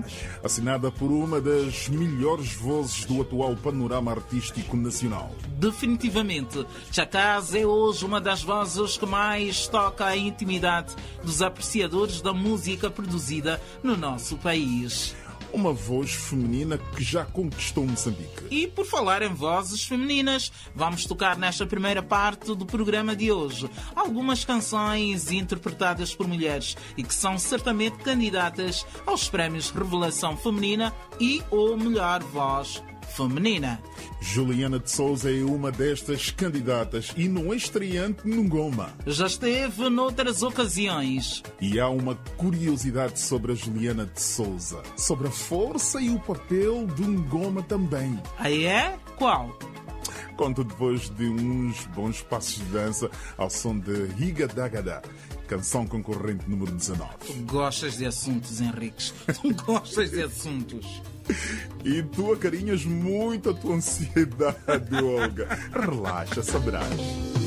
assinada por uma das melhores vozes do atual panorama artístico nacional. Definitivamente, Chacaz é hoje uma das vozes que mais toca a intimidade dos apreciadores da música produzida no nosso país. Uma voz feminina que já conquistou Moçambique. E por falar em vozes femininas, vamos tocar nesta primeira parte do programa de hoje algumas canções interpretadas por mulheres e que são certamente candidatas aos prémios Revelação Feminina e ou Melhor Voz Feminina. Juliana de Souza é uma destas candidatas e não é estreante no Ngoma. Já esteve noutras ocasiões. E há uma curiosidade sobre a Juliana de Souza, sobre a força e o papel do Ngoma também. Ah, é? Qual? Conto depois de uns bons passos de dança ao som de Higa Dagada, canção concorrente número 19. Tu gostas de assuntos, Henriques. Tu gostas de assuntos. E tu acarinhas muito a tua ansiedade, Olga. Relaxa, saberás.